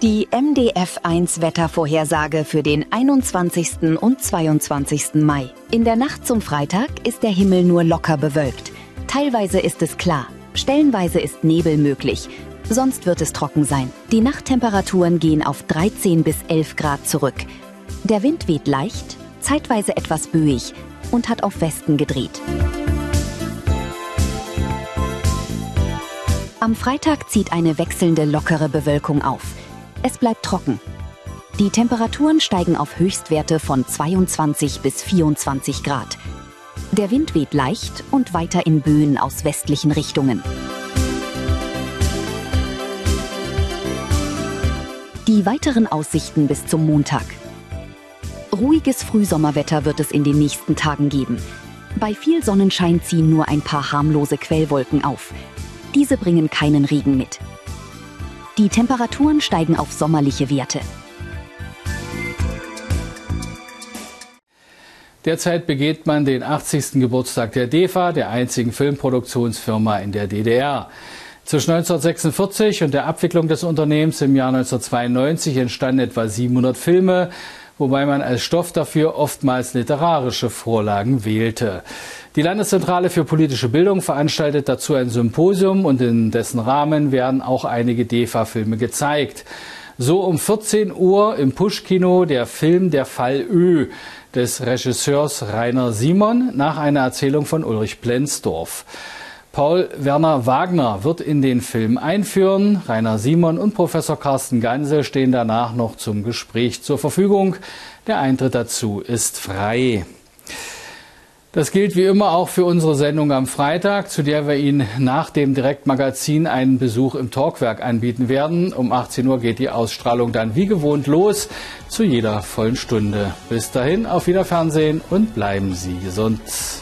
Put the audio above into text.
Die MDF1-Wettervorhersage für den 21. und 22. Mai. In der Nacht zum Freitag ist der Himmel nur locker bewölkt. Teilweise ist es klar, stellenweise ist Nebel möglich. Sonst wird es trocken sein. Die Nachttemperaturen gehen auf 13 bis 11 Grad zurück. Der Wind weht leicht, zeitweise etwas böig und hat auf Westen gedreht. Am Freitag zieht eine wechselnde lockere Bewölkung auf. Es bleibt trocken. Die Temperaturen steigen auf Höchstwerte von 22 bis 24 Grad. Der Wind weht leicht und weiter in Böen aus westlichen Richtungen. Die weiteren Aussichten bis zum Montag. Ruhiges Frühsommerwetter wird es in den nächsten Tagen geben. Bei viel Sonnenschein ziehen nur ein paar harmlose Quellwolken auf. Diese bringen keinen Regen mit. Die Temperaturen steigen auf sommerliche Werte. Derzeit begeht man den 80. Geburtstag der DEFA, der einzigen Filmproduktionsfirma in der DDR. Zwischen 1946 und der Abwicklung des Unternehmens im Jahr 1992 entstanden etwa 700 Filme, wobei man als Stoff dafür oftmals literarische Vorlagen wählte. Die Landeszentrale für politische Bildung veranstaltet dazu ein Symposium und in dessen Rahmen werden auch einige DEFA-Filme gezeigt. So um 14 Uhr im Push-Kino der Film Der Fall Ö des Regisseurs Rainer Simon nach einer Erzählung von Ulrich Plenzdorf. Paul Werner Wagner wird in den Film einführen. Rainer Simon und Professor Carsten Gansel stehen danach noch zum Gespräch zur Verfügung. Der Eintritt dazu ist frei. Das gilt wie immer auch für unsere Sendung am Freitag, zu der wir Ihnen nach dem Direktmagazin einen Besuch im Talkwerk anbieten werden. Um 18 Uhr geht die Ausstrahlung dann wie gewohnt los, zu jeder vollen Stunde. Bis dahin, auf Wiederfernsehen und bleiben Sie gesund.